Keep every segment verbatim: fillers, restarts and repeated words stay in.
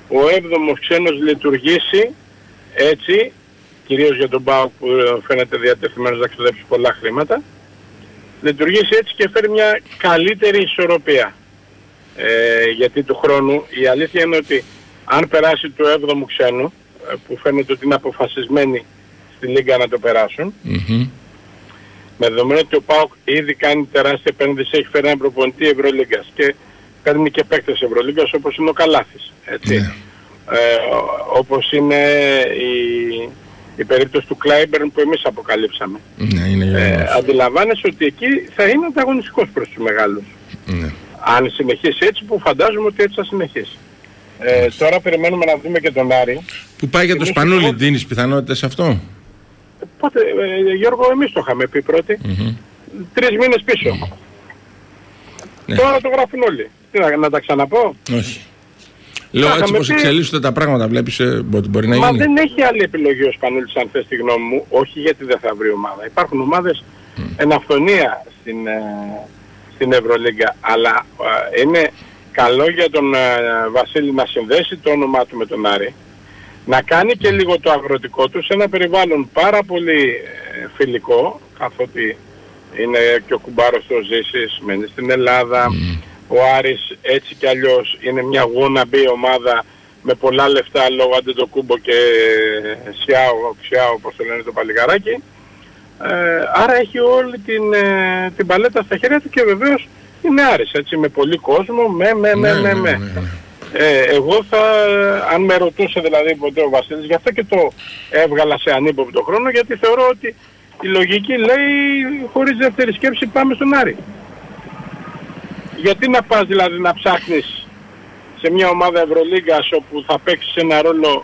ο έβδομος ξένος λειτουργήσει έτσι, κυρίως για τον ΠΑΟΚ που φαίνεται διατεθειμένος να ξοδέψει πολλά χρήματα, λειτουργήσει έτσι και φέρει μια καλύτερη ισορροπία. Ε, γιατί του χρόνου η αλήθεια είναι ότι αν περάσει το έβδομο ξένο, που φαίνεται ότι είναι αποφασισμένοι στη Λίγκα να το περάσουν, mm-hmm. με δεδομένο ότι ο ΠΑΟΚ ήδη κάνει τεράστια επένδυση, έχει φέρει έναν προπονητή Ευρωλίγκας και κάνει και παίκτες Ευρωλίγκας όπως είναι ο Καλάθης, έτσι. Yeah. Ε, όπως είναι η, η περίπτωση του Κλάιμπερν που εμείς αποκαλύψαμε. Yeah, είναι ε, αντιλαμβάνεσαι ότι εκεί θα είναι ανταγωνιστικός προς τους μεγάλους. Yeah. Αν συνεχίσει έτσι, που φαντάζομαι ότι έτσι θα συνεχίσει. Ε, yeah. Τώρα περιμένουμε να δούμε και τον Άρη. Που πάει για το Σπανούλι, εγώ... δίνεις πιθανότητες αυτό? Πότε, ε, Γιώργο, εμείς το είχαμε πει πρώτη. Mm-hmm. Τρεις μήνες πίσω. Ναι. Τώρα το γράφουν όλοι. Τι να, να τα ξαναπώ? Όχι. Λέω έτσι πως πει... εξελίσσονται τα πράγματα, βλέπεις ε, μπορεί να Μα γίνει. δεν έχει άλλη επιλογή ο Σπανούλης, αν θες τη γνώμη μου. Όχι γιατί δεν θα βρει ομάδα. Υπάρχουν ομάδες mm. εν αυθονία στην, ε, στην Ευρωλίγκα. Αλλά ε, είναι καλό για τον ε, Βασίλη να συνδέσει το όνομά του με τον Άρη. Να κάνει και λίγο το αγροτικό του σε ένα περιβάλλον πάρα πολύ ε, φιλικό, καθότι είναι και ο κουμπάρος του Ζήσης, μένει στην Ελλάδα. Mm. Ο Άρης έτσι κι αλλιώς είναι μια wannabe ομάδα με πολλά λεφτά λόγω Αντετοκούμπο και Σιάο, Σιάο όπως το λένε το παλιγαράκι. Ε, άρα έχει όλη την, ε, την παλέτα στα χέρια του και βεβαίως είναι Άρης, έτσι, με πολύ κόσμο, με, με, με, ναι, με, με. Ναι, ναι, ναι. Ε, εγώ θα, αν με ρωτούσε δηλαδή ποτέ ο Βασίλης, γι' αυτό και το έβγαλα σε ανύποπτο χρόνο, γιατί θεωρώ ότι η λογική λέει χωρίς δεύτερη σκέψη πάμε στον Άρη. Γιατί να πας δηλαδή να ψάχνεις σε μια ομάδα Ευρωλίγκας όπου θα παίξεις ένα ρόλο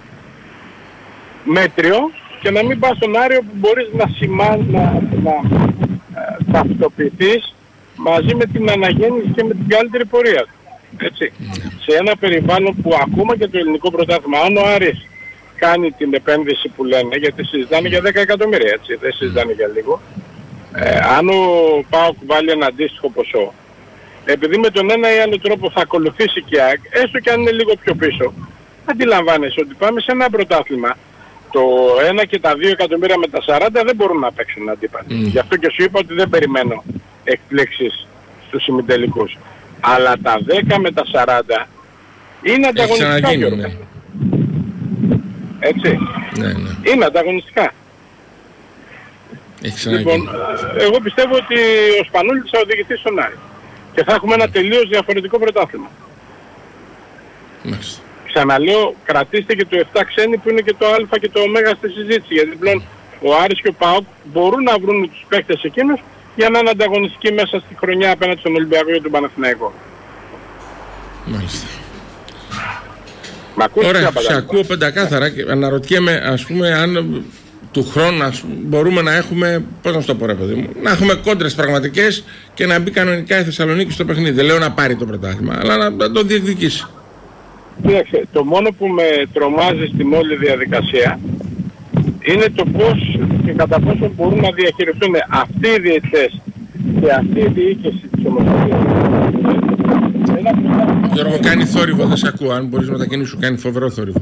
μέτριο και να μην πας στον Άρη που μπορείς να σημάνεις, να, να ε, ταυτοποιηθείς μαζί με την αναγέννηση και με την καλύτερη πορεία του. Έτσι. Σε ένα περιβάλλον που ακόμα και το ελληνικό πρωτάθλημα, αν ο Άρης κάνει την επένδυση που λένε, γιατί συζητάνε για δέκα εκατομμύρια, έτσι, δεν συζητάνε για λίγο, ε, αν ο ΠΑΟΚ βάλει ένα αντίστοιχο ποσό, επειδή με τον ένα ή άλλο τρόπο θα ακολουθήσει και η ΑΕΚ, έστω και αν είναι λίγο πιο πίσω, αντιλαμβάνεσαι ότι πάμε σε ένα πρωτάθλημα. Το ένα και τα δύο εκατομμύρια με τα σαράντα δεν μπορούν να παίξουν αντίπαλοι. Mm. Γι' αυτό και σου είπα ότι δεν περιμένω εκπλήξεις στους ημιτελικούς. Αλλά τα δέκα με τα σαράντα είναι ανταγωνιστικά, Γιώργο. Ναι. Έτσι. Ναι, ναι. Είναι ανταγωνιστικά. Λοιπόν, εγώ πιστεύω ότι ο Σπανούλης θα οδηγηθεί στον Άρη. Και θα έχουμε ένα τελείως διαφορετικό πρωτάθλημα. Μάλιστα. Ξαναλέω, κρατήστε και το επτά ξένοι που είναι και το α και το ω στη συζήτηση. Γιατί πλέον ο Άρης και ο ΠΑΟΚ μπορούν να βρουν τους παίκτες εκείνους για να είναι ανταγωνιστικοί μέσα στη χρονιά απέναντι στον Ολυμπιακό και τον Παναθηναϊκό. Μάλιστα. Μ' Ωραία, σε ακούω πεντακάθαρα και αναρωτιέμαι, ας πούμε, αν του χρόνου ας πούμε, μπορούμε να έχουμε, πώς να σου το πω ρε παιδί μου, να έχουμε κόντρες πραγματικές και να μπει κανονικά η Θεσσαλονίκη στο παιχνίδι. Δεν λέω να πάρει το πρωτάθλημα, αλλά να, να το διεκδικήσει. Κοίταξε, το μόνο που με τρομάζει στην όλη διαδικασία είναι το πώς και κατά πόσο μπορούν να διαχειριστούν αυτοί οι διαιτητές και αυτή η διοίκηση της Ομοσπονδίας. Γιώργο, κάνει θόρυβο, δεν σε ακούω. Αν μπορείς να μετακινήσεις, σου κάνει φοβερό θόρυβο.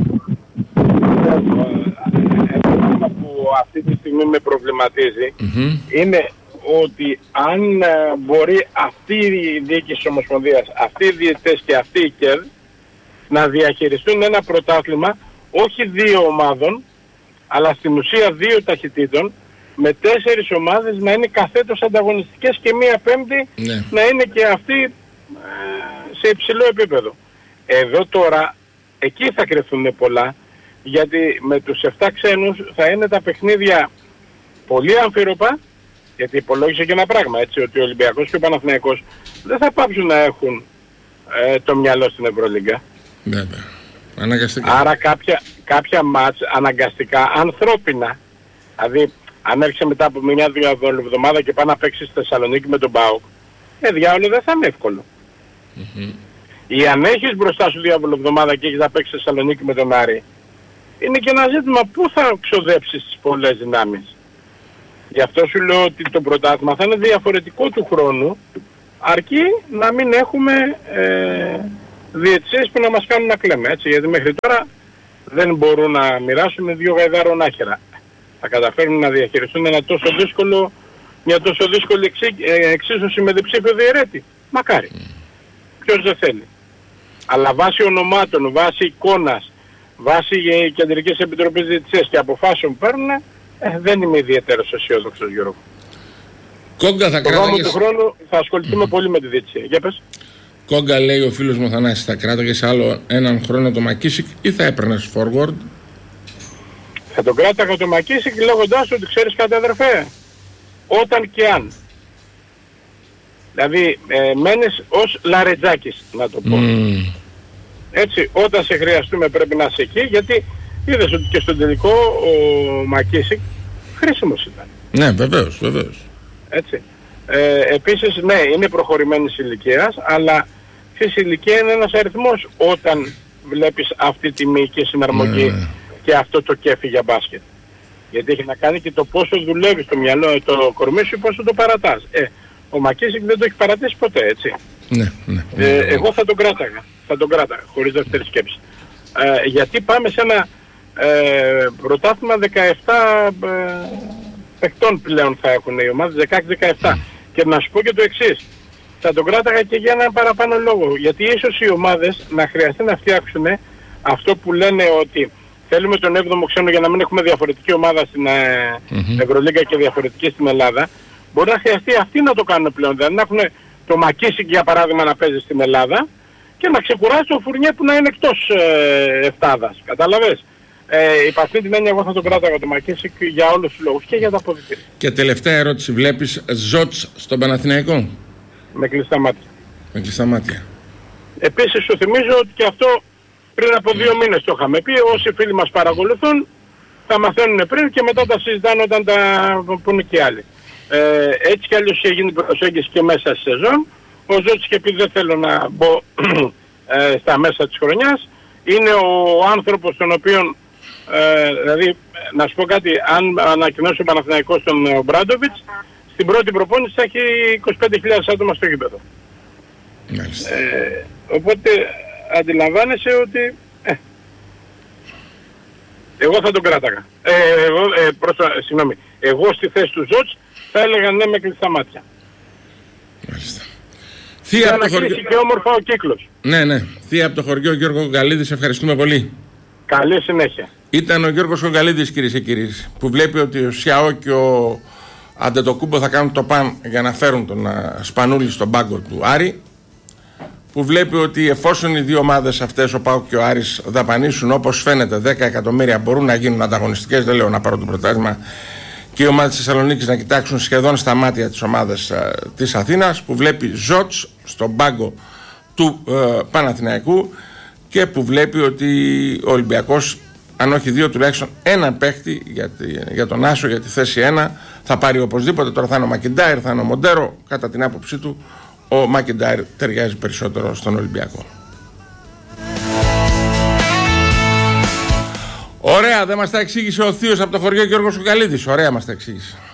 Ένα που αυτή τη στιγμή με προβληματίζει mm-hmm. είναι ότι αν μπορεί αυτή η διοίκηση της Ομοσπονδίας, αυτοί οι διαιτητές και αυτοί οι ΚΕΔ να διαχειριστούν ένα πρωτάθλημα όχι δύο ομάδων, αλλά στην ουσία δύο ταχυτήτων, με τέσσερις ομάδες να είναι καθέτως ανταγωνιστικές και μία πέμπτη ναι. να είναι και αυτή ε, σε υψηλό επίπεδο. Εδώ τώρα, εκεί θα κρυφθούν πολλά, γιατί με τους επτά ξένους θα είναι τα παιχνίδια πολύ αμφίροπα, γιατί υπολόγισε και ένα πράγμα, έτσι, ότι ο Ολυμπιακός και ο Παναθηναϊκός δεν θα πάψουν να έχουν ε, το μυαλό στην Ευρωλίγκα. Βέβαια. Αναγκαστικά. Άρα κάποια, κάποια μάτς αναγκαστικά, ανθρώπινα, δηλαδή αν έρχεσαι μετά από μια εβδομάδα και πάει να παίξεις στη Θεσσαλονίκη με τον ΠΑΟΚ, ε, διάολο δεν θα είναι εύκολο. Mm-hmm. Ή αν έχεις μπροστά σου εβδομάδα και έχεις να παίξεις στη Θεσσαλονίκη με τον Άρη, είναι και ένα ζήτημα πού θα ξοδέψεις τις πολλές δυνάμεις. Γι' αυτό σου λέω ότι το πρωτάθλημα θα είναι διαφορετικό του χρόνου, αρκεί να μην έχουμε ε, διαιτησίες που να μας κάνουν να κλαίμε, έτσι, γιατί μέχρι τώρα δεν μπορούν να μοιράσουν δύο γαϊδάρων άχερα. Θα καταφέρουν να διαχειριστούν ένα τόσο δύσκολο, μια τόσο δύσκολη εξή, ε, εξίσωση με διψήφιο διαιρέτη. Μακάρι. Mm. Ποιος δεν θέλει. Αλλά βάσει ονομάτων, βάσει εικόνας, βάσει κεντρικής επιτροπής διαιτησίας και αποφάσεων που παίρνουν, ε, δεν είμαι ιδιαίτερος αισιόδοξος, Γιώργο. Κόγκα θα κράταγες... του χρόνου θα ασχοληθούμε mm. πολύ με τη διαιτησία. Για πες. Κόγκα, λέει ο φίλος μου Θανάσης, θα κράταγες άλλο έναν χρόνο το Μακίσικ ή θα έπαιρνες forward? Θα τον κράταγα το Μακίσικ λέγοντάς ότι ξέρεις κάτι, αδερφέ, όταν και αν. Δηλαδή ε, μένεις ως Λαρετζάκης, να το πω. Mm. Έτσι, όταν σε χρειαστούμε πρέπει να είσαι εκεί, γιατί είδες ότι και στον τελικό ο Μακίσικ χρήσιμος ήταν. Ναι, βεβαίως, βεβαίως. Έτσι. Ε, επίσης, ναι, είναι προχωρημένης ηλικίας, αλλά η ηλικία είναι ένας αριθμός όταν βλέπεις αυτή τη μυϊκή συναρμογή mm. και αυτό το κέφι για μπάσκετ. Γιατί έχει να κάνει και το πόσο δουλεύει το μυαλό, το κορμί σου, πόσο το παρατάς. Ε, ο Μακίσικ δεν το έχει παρατήσει ποτέ, έτσι. Ναι, ναι. Ε, εγώ θα τον κράταγα, θα τον κράταγα, χωρίς δεύτερη σκέψη. Ε, γιατί πάμε σε ένα ε, πρωτάθλημα δεκαεπτά ε, παιχτών πλέον θα έχουν οι ομάδες, δεκαέξι δεκαεπτά. Mm. Και να σου πω και το εξής, θα τον κράταγα και για έναν παραπάνω λόγο. Γιατί ίσως οι ομάδες να χρειαστεί να φτιάξουν αυτό που λένε ότι θέλουμε τον έβδομο ξένο για να μην έχουμε διαφορετική ομάδα στην ε, mm-hmm. Ευρωλίγκα και διαφορετική στην Ελλάδα. Μπορεί να χρειαστεί αυτοί να το κάνουν πλέον. Δηλαδή να έχουν το Μακίσικ για παράδειγμα να παίζει στην Ελλάδα και να ξεκουράσει το Φουρνιέ που να είναι εκτός ε, εφτάδας. Κατάλαβες. Ε, υπ' αυτή την έννοια εγώ θα τον κράταγα το Μακίσικ για όλους τους λόγους και για τα αποδυτήρια. Και τελευταία ερώτηση, βλέπεις Ζότς στον Παναθηναϊκό? Με κλειστά μάτια. Με κλειστά μάτια. Επίσης σου θυμίζω ότι και αυτό πριν από δύο μήνες το είχαμε πει. Όσοι φίλοι μας παρακολουθούν θα μαθαίνουν πριν και μετά τα συζητάνε όταν τα πούνε και άλλοι. Ε, έτσι κι αλλιώς είχε γίνει προσέγγιση και μέσα στη σεζόν. Ο Ζώτης και επειδή δεν θέλω να μπω ε, στα μέσα της χρονιάς, είναι ο άνθρωπος τον οποίον, ε, δηλαδή να σου πω κάτι, αν ανακοινώσει ο Παναθηναϊκός τον Μπράντοβιτς, στην πρώτη προπόνηση θα έχει είκοσι πέντε χιλιάδες άτομα στο γήπεδο. Ε, οπότε αντιλαμβάνεσαι ότι ε, εγώ θα τον κράταγα. Ε, εγώ, ε, προς, συγγνώμη, εγώ στη θέση του Ζώτς θα έλεγα ναι με κλειστά μάτια. Μάλιστα. Θεία από το χωριό... και όμορφα ο κύκλος. Ναι, ναι. Θεία από το χωριό Γιώργο Κογκαλίδης, ευχαριστούμε πολύ. Καλή συνέχεια. Ήταν ο Γιώργος Κογκαλίδης, κυρίες και κύριοι, που βλέπει ότι ο Σιαό και ο Αντετοκούμπο θα κάνουν το παν για να φέρουν τον Σπανούλη στον πάγκο του Άρη, που βλέπει ότι εφόσον οι δύο ομάδες αυτές, ο ΠΑΟΚ και ο Άρης, δαπανίσουν όπως φαίνεται δέκα εκατομμύρια, μπορούν να γίνουν ανταγωνιστικές, δεν λέω να πάρω το πρωτάθλημα, και οι ομάδες της Θεσσαλονίκης να κοιτάξουν σχεδόν στα μάτια της ομάδας α, της Αθήνας, που βλέπει Ζότς στον πάγκο του ε, Παναθηναϊκού και που βλέπει ότι ο Ολυμπιακός, αν όχι δύο τουλάχιστον έναν παίχτη για, τη, για τον Άσο, για τη θέση ένα, θα πάρει οπωσδήποτε. Τώρα θα είναι ο Μακιντάιρ, θα είναι ο Μοντέρο. Κατά την άποψή του, ο Μακιντάιρ ταιριάζει περισσότερο στον Ολυμπιακό. Ωραία, δεν μας τα εξήγησε ο θείος από το χωριό Γιώργος Κογκαλίδης. Ωραία μας τα εξήγησε.